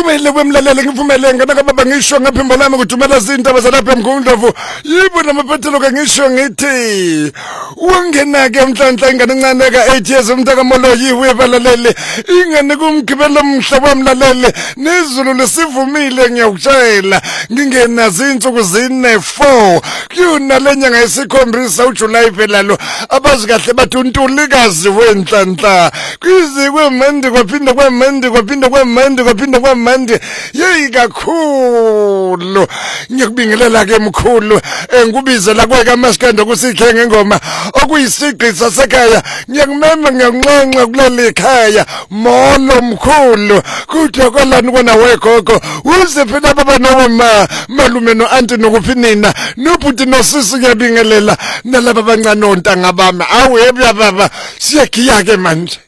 ngivumele kwemlalele ngivumele ngana baba ngisho ngaphimbo lami kudumela izindaba zalapha eMgungundlovu yibo namaphethelo ke ngisho ngithi ungena ke mhlanhla ingane encane ka 8 years umntaka Moloyi webalalele ingane kumgibelo mhlobo wamlalele nezulu lesivumile ngiyakutshela ngingena zinsuku zine 4 kuyona lenyanga yesikhombisa uJuly phela lo abazi kahle bathi untulikazi wenhlanhla kwizi kwemandi kwaphinda kwamandi yeyi kakhulu ngiyakubingelela ke mkhulu ngikubizela kweka maskanda kusihlenge ngengoma okuyisigqi sasekhaya ngiyakumema ngiyanqonqa kuleli ekhaya molo mkhulu kuthiwa kwalani kona wegogo uze phela baba noma malume no auntie nokuphinina nobhuti nosisi ngiyabingelela nalabo abancane ontanga bami awu yebya baba siyagiya ke manje